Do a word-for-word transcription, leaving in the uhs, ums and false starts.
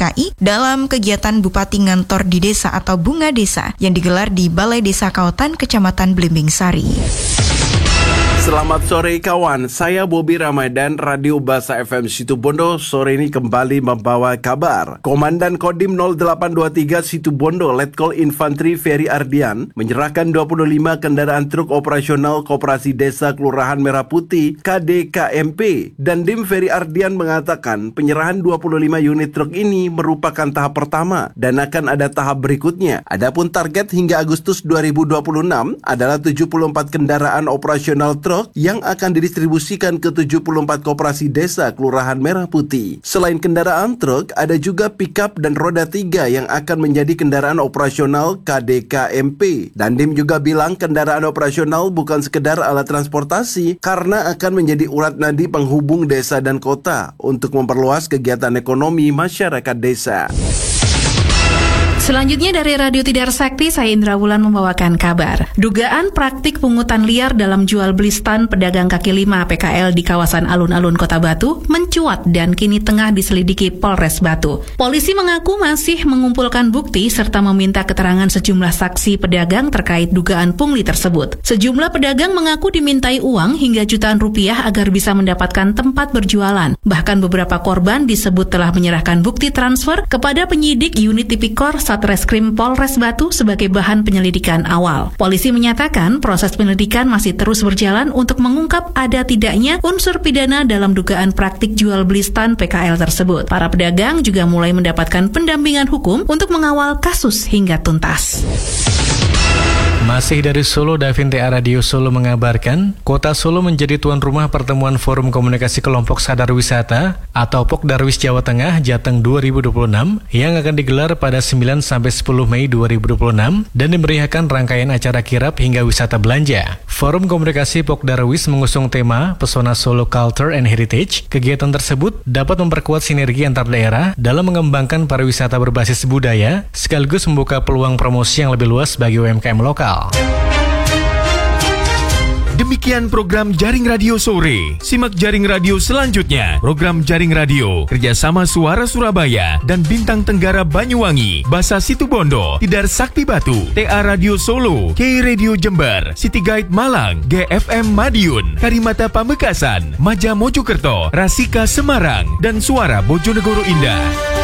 K I dalam kegiatan Bupati Ngantor di Desa atau Bunga Desa yang digelar di Balai Desa Kautan, Kecamatan Blimbing Sari. Selamat sore kawan, saya Bobi Ramadan, Radio Bahasa F M Situbondo. Sore ini kembali membawa kabar. Komandan Kodim nol delapan dua tiga Situbondo, Letkol Infantri Ferry Ardian, menyerahkan dua puluh lima kendaraan truk operasional Koperasi Desa Kelurahan Merah Putih K D K M P. Dan Dim Ferry Ardian mengatakan penyerahan dua puluh lima unit truk ini merupakan tahap pertama dan akan ada tahap berikutnya. Adapun target hingga Agustus dua ribu dua puluh enam adalah tujuh puluh empat kendaraan operasional truk yang akan didistribusikan ke tujuh puluh empat koperasi desa Kelurahan Merah Putih. Selain kendaraan truk, ada juga pickup dan roda tiga yang akan menjadi kendaraan operasional K D K M P. Dandim juga bilang kendaraan operasional bukan sekedar alat transportasi karena akan menjadi urat nadi penghubung desa dan kota untuk memperluas kegiatan ekonomi masyarakat desa. Selanjutnya dari Radio Tidar Sakti, saya Indra Wulan membawakan kabar. Dugaan praktik pungutan liar dalam jual beli stan pedagang kaki lima P K L di kawasan alun-alun Kota Batu mencuat dan kini tengah diselidiki Polres Batu. Polisi mengaku masih mengumpulkan bukti serta meminta keterangan sejumlah saksi pedagang terkait dugaan pungli tersebut. Sejumlah pedagang mengaku dimintai uang hingga jutaan rupiah agar bisa mendapatkan tempat berjualan. Bahkan beberapa korban disebut telah menyerahkan bukti transfer kepada penyidik unit Tipikor Satreskrim Polres Batu sebagai bahan penyelidikan awal. Polisi menyatakan proses penyelidikan masih terus berjalan untuk mengungkap ada tidaknya unsur pidana dalam dugaan praktik jual beli stan P K L tersebut. Para pedagang juga mulai mendapatkan pendampingan hukum untuk mengawal kasus hingga tuntas. Masih dari Solo, Davin T A Radio Solo mengabarkan, Kota Solo menjadi tuan rumah pertemuan Forum Komunikasi Kelompok Sadar Wisata atau Pokdarwis Jawa Tengah Jateng dua ribu dua puluh enam yang akan digelar pada sembilan sampai sepuluh Mei dua ribu dua puluh enam dan dimeriahkan rangkaian acara kirap hingga wisata belanja. Forum Komunikasi Pokdarwis mengusung tema Pesona Solo Culture and Heritage. Kegiatan tersebut dapat memperkuat sinergi antar daerah dalam mengembangkan pariwisata berbasis budaya sekaligus membuka peluang promosi yang lebih luas bagi U M K M lokal. Demikian program Jaring Radio Sore. Simak Jaring Radio selanjutnya. Program Jaring Radio kerjasama Suara Surabaya dan Bintang Tenggara Banyuwangi, Basa Situbondo, Tidar Sakti Batu, T A Radio Solo, K Radio Jember, City Guide Malang, G F M Madiun, Karimata Pamekasan, Maja Mojokerto, Rasika Semarang, dan Suara Bojonegoro Indah.